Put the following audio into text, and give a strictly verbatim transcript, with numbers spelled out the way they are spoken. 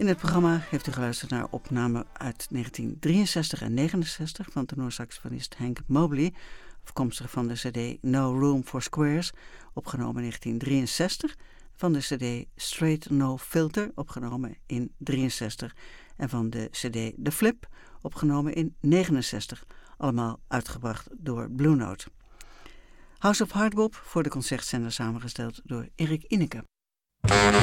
In het programma heeft u geluisterd naar opnamen uit negentien drieënzestig en negenenzestig van tenorsaxofonist Hank Mobley, afkomstig van de cd No Room for Squares, opgenomen in negentien drieënzestig, van de cd Straight No Filter, opgenomen in drieënzestig, en van de cd The Flip, opgenomen in negenenzestig, allemaal uitgebracht door Blue Note. House of Hardbop voor de concertzender samengesteld door Erik Inneke.